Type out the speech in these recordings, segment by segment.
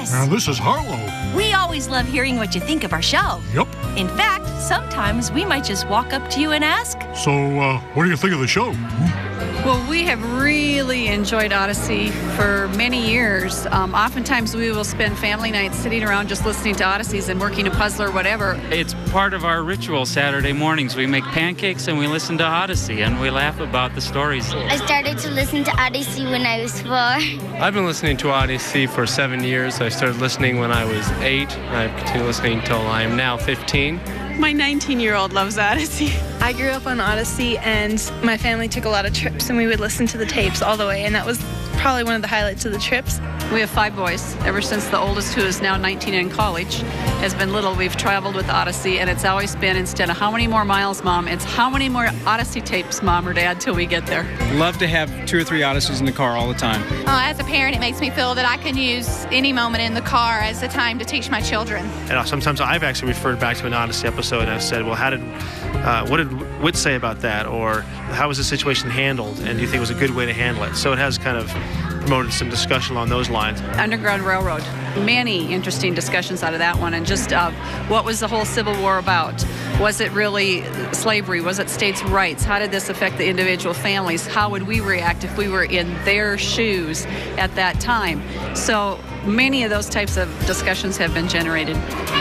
Chris. And this is Harlow. We always love hearing what you think of our show. Yep. In fact, sometimes we might just walk up to you and ask. So, what do you think of the show? Well, we have really enjoyed Odyssey for many years. Oftentimes we will spend family nights sitting around just listening to Odysseys and working a puzzle or whatever. It's part of our ritual Saturday mornings. We make pancakes and we listen to Odyssey and we laugh about the stories. I started to listen to Odyssey when I was 4. I've been listening to Odyssey for 7 years. I started listening when I was 8. I've continued listening until I am now 15. My 19-year-old loves Odyssey. I grew up on Odyssey, and my family took a lot of trips, and we would listen to the tapes all the way, and that was probably one of the highlights of the trips. We have 5 boys. Ever since the oldest, who is now 19 in college, has been little, we've traveled with Odyssey, and it's always been, instead of how many more miles, Mom, it's how many more Odyssey tapes, Mom or Dad, till we get there. Love to have 2 or 3 Odysseys in the car all the time. As a parent, it makes me feel that I can use any moment in the car as a time to teach my children. And sometimes I've actually referred back to an Odyssey episode and I've said, well, what did Whit say about that? Or how was the situation handled? And do you think it was a good way to handle it? So it has kind of promoted some discussion along those lines. Underground Railroad. Many interesting discussions out of that one, and just what was the whole Civil War about? Was it really slavery? Was it states' rights? How did this affect the individual families? How would we react if we were in their shoes at that time? So many of those types of discussions have been generated.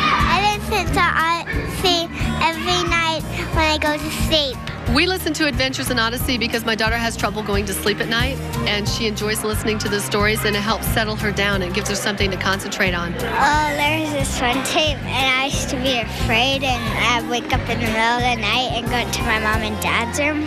I listen to Odyssey every night when I go to sleep. We listen to Adventures in Odyssey because my daughter has trouble going to sleep at night, and she enjoys listening to the stories, and it helps settle her down and gives her something to concentrate on. Oh, there's this one tape, and I used to be afraid, and I'd wake up in the middle of the night and go to my mom and dad's room,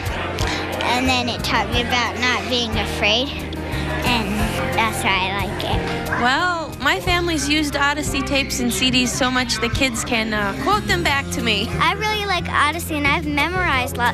and then it taught me about not being afraid, and that's why I like it. Well, my family's used Odyssey tapes and CDs so much the kids can quote them back to me. I really like Odyssey, and I've memorized lots